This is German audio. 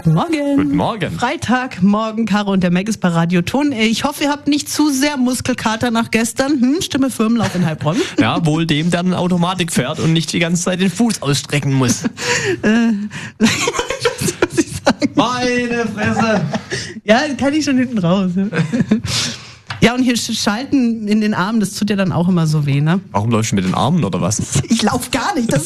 Guten Morgen. Guten Morgen. Freitagmorgen, Caro und der Mac ist bei Radio Ton. Ich hoffe, ihr habt nicht zu sehr Muskelkater nach gestern. Stimme Firmenlauf in Heilbronn. Ja, wohl dem, der eine Automatik fährt und nicht die ganze Zeit den Fuß ausstrecken muss. Was ich sagen. Meine Fresse. Ja, kann ich schon hinten raus. Ja, und hier Schalten in den Armen, das tut ja dann auch immer so weh, ne? Warum läufst du mit den Armen oder was? Ich lauf gar nicht, das